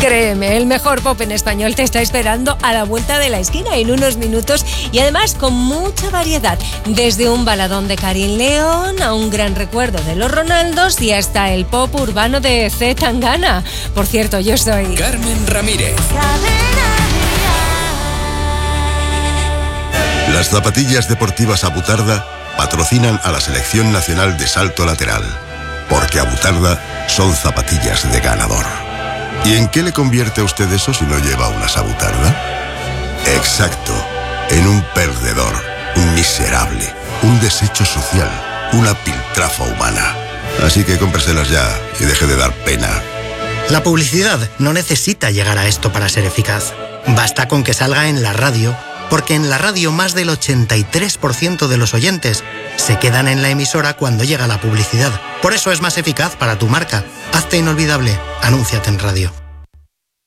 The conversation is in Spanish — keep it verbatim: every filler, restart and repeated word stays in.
Créeme, el mejor pop en español te está esperando a la vuelta de la esquina en unos minutos y además con mucha variedad. Desde un baladón de Karin León a un gran recuerdo de los Ronaldos y hasta el pop urbano de C. Tangana. Por cierto, yo soy Carmen Ramírez. Las zapatillas deportivas Abutarda patrocinan a la Selección Nacional de Salto Lateral, porque Abutarda son zapatillas de ganador. ¿Y en qué le convierte a usted eso si no lleva unas Abutarda? Exacto, en un perdedor, un miserable, un desecho social, una piltrafa humana. Así que cómpreselas ya y deje de dar pena. La publicidad no necesita llegar a esto para ser eficaz. Basta con que salga en la radio, porque en la radio más del ochenta y tres por ciento de los oyentes se quedan en la emisora cuando llega la publicidad. Por eso es más eficaz para tu marca. Hazte inolvidable. Anúnciate en radio.